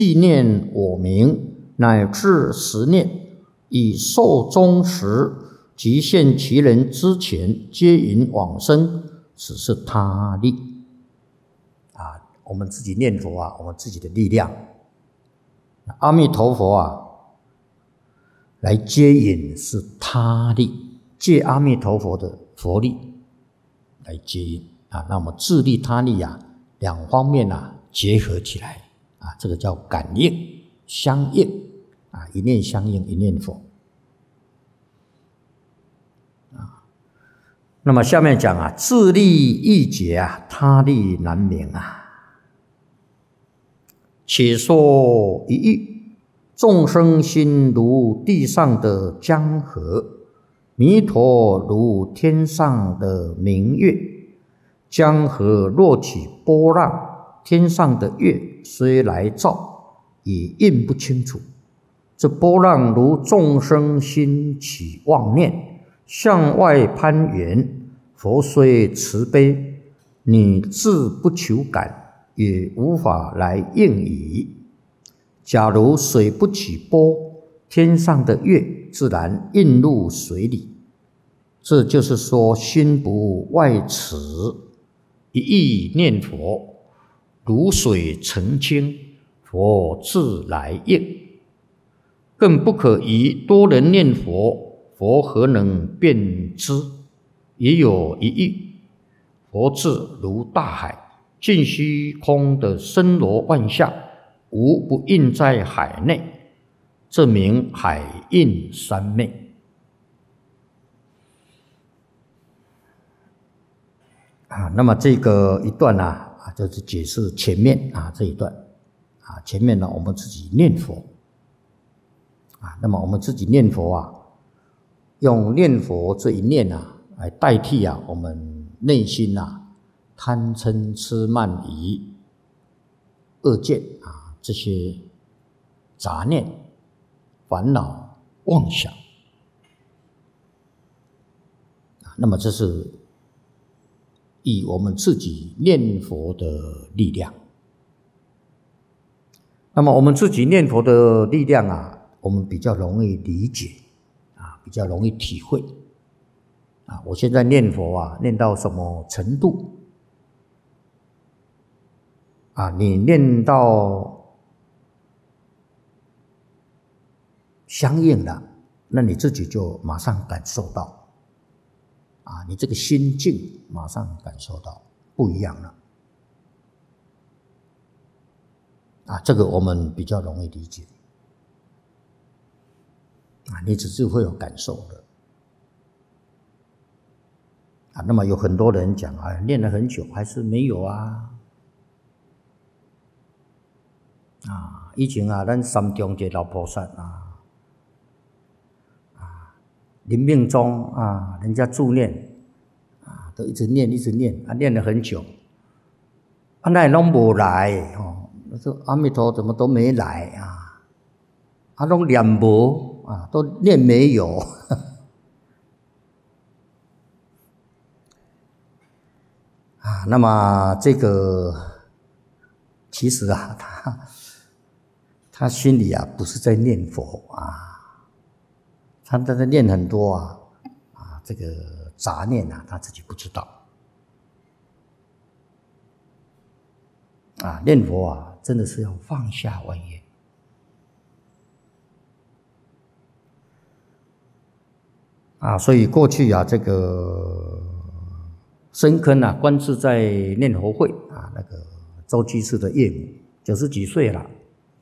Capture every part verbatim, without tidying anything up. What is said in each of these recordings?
意念我名，乃至十念，以寿终时，即现其人之前，皆引往生，此是他力。啊，我们自己念佛啊，我们自己的力量。阿弥陀佛啊，来接引是他力，借阿弥陀佛的佛力来接引啊，那么自利他力啊，两方面啊结合起来啊，这个叫感应相应啊，一念相应，一念佛啊。那么下面讲啊，自利易解啊，他力难明啊。且说一喻，众生心如地上的江河，弥陀如天上的明月。江河若起波浪，天上的月虽来照，也映不清楚。这波浪如众生心起妄念，向外攀援。佛虽慈悲，你自不求感，也无法来应矣。假如水不起波，天上的月自然映入水里。这就是说，心不外持，一意念佛，如水澄清，佛自来应。更不可以多人念佛，佛何能辨知？也有一喻，佛智如大海，尽虚空的森罗万象，无不映在海内，这名海映三昧。啊，那么这个一段啊，啊就是解释前面啊这一段啊，前面呢我们自己念佛啊，那么我们自己念佛啊，用念佛这一念啊，来代替啊我们内心啊贪嗔痴慢疑恶见啊这些杂念、烦恼、妄想啊，那么这是以我们自己念佛的力量。那么我们自己念佛的力量啊，我们比较容易理解啊，比较容易体会啊。我现在念佛啊，念到什么程度啊？你念到相应了，那你自己就马上感受到。啊，你这个心境马上感受到不一样了，啊，这个我们比较容易理解，啊，你只是会有感受的，啊，那么有很多人讲啊，念了很久还是没有啊，啊，以前啊，咱三中一个老菩萨啊。临命终啊，人家助念啊，都一直念一直念啊，念了很久，啊，那拢无来哦，说阿弥陀怎么都没来啊？啊，拢念无啊，都念没有啊。那么这个其实啊，他他心里啊不是在念佛啊。他在这念很多啊，啊，这个杂念啊，他自己不知道。啊，念佛啊，真的是要放下万缘。啊，所以过去啊，这个深坑啊，观自在念佛会啊，那个周居士的岳母，九十几岁了，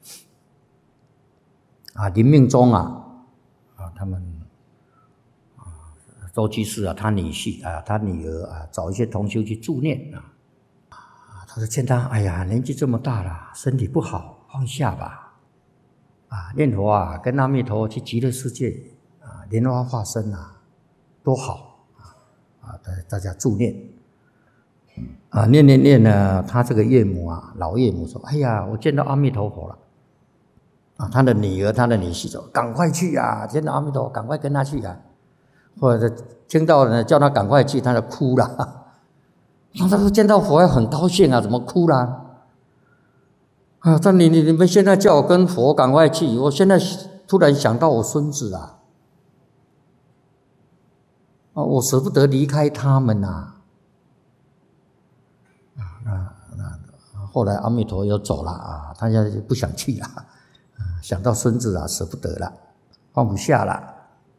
啊，临命终啊。啊，他们啊，周居士啊，他女婿啊，他女儿啊，找一些同修去助念啊。啊，他说见他，哎呀，年纪这么大了，身体不好，放下吧。啊，念佛啊，跟阿弥陀去极乐世界啊，莲花化身啊，多好啊！啊，大大家助念。啊，念念念呢，他这个岳母啊，老岳母说，哎呀，我见到阿弥陀佛了。啊，他的女儿，他的女婿说：“赶快去啊！见到阿弥陀佛，赶快跟他去啊！”或者听到人叫他赶快去，他就哭了。他说：“见到佛要很高兴啊，怎么哭了？” 啊！但你你你们现在叫我跟佛赶快去，我现在突然想到我孙子啊，啊，我舍不得离开他们呐。啊，那那后来阿弥陀又走了啊，他现在就不想去了，啊，想到孙子啊，舍不得了，放不下了。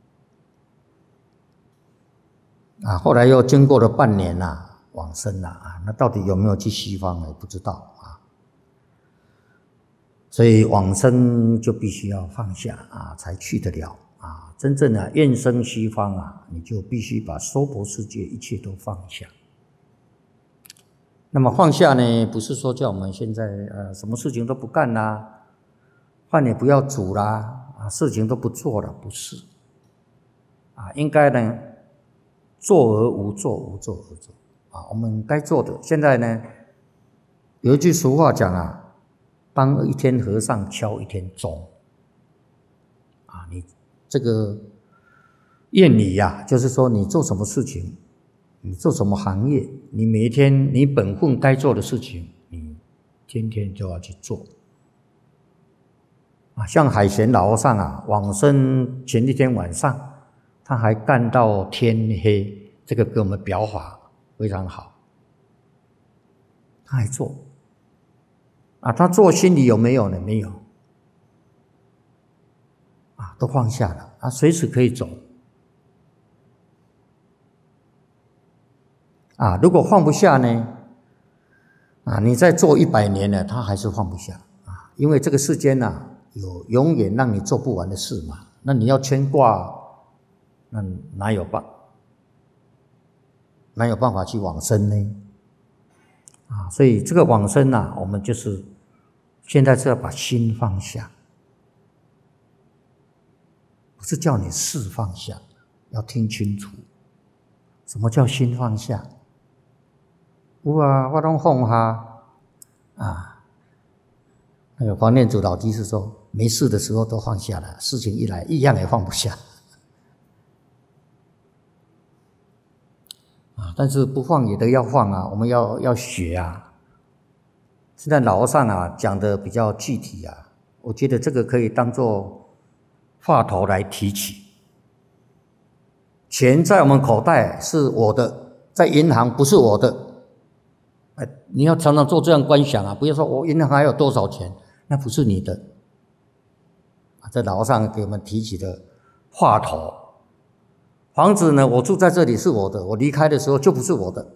啊，后来又经过了半年呐、啊，往生了啊，那到底有没有去西方也不知道啊。所以往生就必须要放下啊，才去得了啊。真正的愿生西方啊，你就必须把娑婆世界一切都放下。那么放下呢，不是说叫我们现在呃什么事情都不干啦，饭也不要煮啦，啊，事情都不做了，不是啊，应该呢。做而无做，无做而做啊！我们该做的，现在呢，有一句俗话讲啊，当一天和尚敲一天钟啊！你这个谚语呀，就是说你做什么事情，你做什么行业，你每一天你本分该做的事情，你天天就要去做啊！像海贤老和尚啊，往生前一天晚上。他还干到天黑，这个给我们表法非常好。他还做啊，他做心里有没有呢？没有啊，都放下了啊，随时可以走啊。如果放不下呢？啊，你再做一百年了，他还是放不下啊，因为这个世间呐、啊，有永远让你做不完的事嘛。那你要牵挂。那哪有办哪有办法去往生呢？啊，所以这个往生啊，我们就是现在是要把心放下，不是叫你事放下，要听清楚，什么叫心放下？有啊，我都放下啊。那个黄念祖老居士说，没事的时候都放下了，事情一来一样也放不下。但是不放也都要放啊，我们要要学啊。现在老和尚啊讲的比较具体啊，我觉得这个可以当作话头来提起。钱在我们口袋是我的，在银行不是我的。哎，你要常常做这样观想啊，不要说我银行还有多少钱，那不是你的。啊，这老和尚给我们提起的话头。房子呢，我住在这里是我的，我离开的时候就不是我的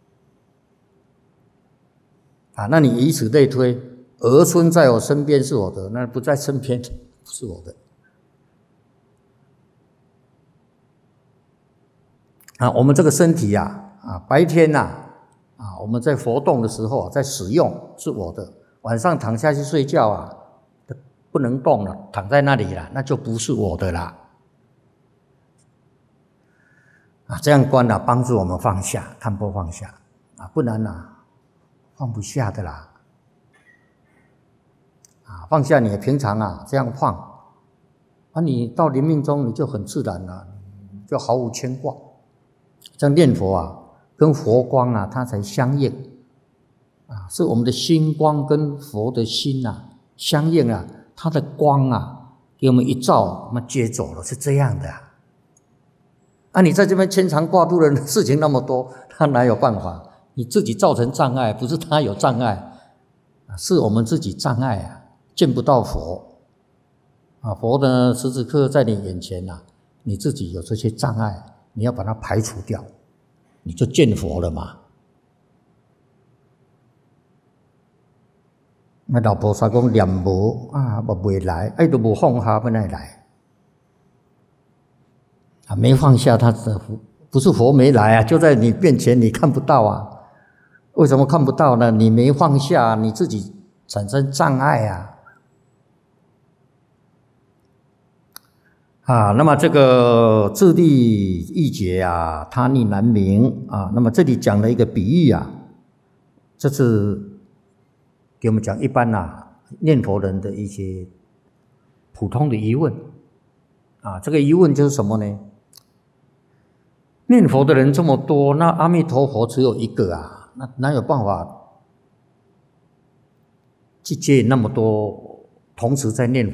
啊。那你以此类推，儿孙在我身边是我的，那不在身边不是我的啊。我们这个身体呀、啊，啊，白天呐、啊，啊，我们在活动的时候在使用是我的，晚上躺下去睡觉啊，不能动了，躺在那里了，那就不是我的啦。啊，这样观啊，帮助我们放下，看破放下啊，不然啊，放不下的啦。啊，放下你平常啊这样放，啊，你到临命中你就很自然了，就毫无牵挂。这样念佛啊，跟佛光啊，它才相应啊，是我们的心光跟佛的心啊相应啊，它的光啊给我们一照，我们接走了，是这样的啊。啊，你在这边牵肠挂肚的事情那么多，他哪有办法？你自己造成障碍，不是他有障碍，是我们自己障碍啊，见不到佛啊。佛呢，时时刻刻在你眼前啊，你自己有这些障碍，你要把它排除掉，你就见佛了嘛。那老菩萨讲念无啊，无未来，哎都无放下，不能来。啊，没放下，他的不是佛没来啊，就在你面前，你看不到啊。为什么看不到呢？你没放下，你自己产生障碍啊。啊，那么这个自利易解啊，他逆难明啊。那么这里讲了一个比喻啊，这是给我们讲一般啊念佛人的一些普通的疑问啊。这个疑问就是什么呢？念佛的人这么多，那阿弥陀佛只有一个啊，那哪有办法去接引那么多同时在念